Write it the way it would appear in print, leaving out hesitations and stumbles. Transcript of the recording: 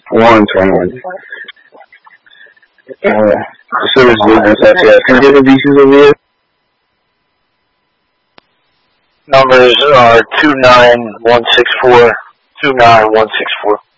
121. Service business, that's Can I get the VCs over here? Numbers are 29164, 29164.